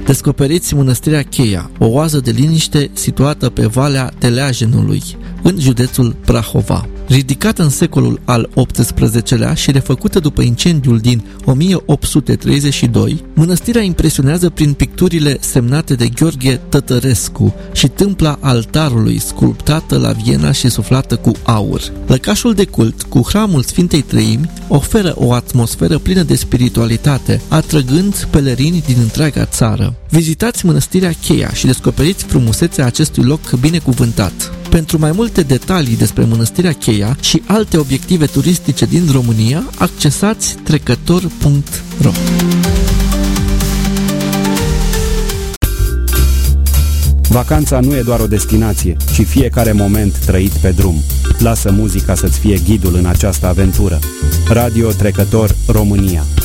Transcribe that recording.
Descoperiți Mănăstirea Cheia, o oază de liniște situată pe Valea Teleajenului, în județul Prahova. Ridicată în secolul al XVIII-lea și refăcută după incendiul din 1832, mănăstirea impresionează prin picturile semnate de Gheorghe Tătărescu și tâmpla altarului sculptată la Viena și suflată cu aur. Lăcașul de cult, cu hramul Sfintei Treimi, oferă o atmosferă plină de spiritualitate, atrăgând pelerini din întreaga țară. Vizitați Mănăstirea Cheia și descoperiți frumusețea acestui loc binecuvântat. Pentru mai multe detalii despre Mănăstirea Cheia și alte obiective turistice din România, accesați trecător.ro. Vacanța nu e doar o destinație, ci fiecare moment trăit pe drum. Lasă muzica să-ți fie ghidul în această aventură. Radio Trecător România.